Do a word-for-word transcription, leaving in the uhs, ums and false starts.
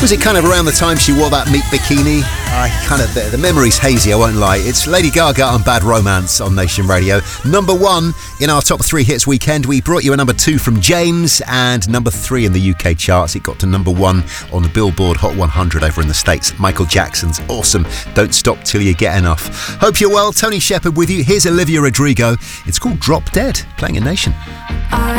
Was it kind of around the time she wore that meat bikini? I kind of, the, the memory's hazy, I won't lie. It's Lady Gaga and Bad Romance on Nation Radio. Number one in our top three hits weekend. We brought you a number two from James, and number three in the U K charts. It got to number one on the Billboard Hot one hundred over in the States. Michael Jackson's Awesome. Don't Stop Till You Get Enough. Hope you're well. Tony Shepherd with you. Here's Olivia Rodrigo. It's called Drop Dead, playing in Nation.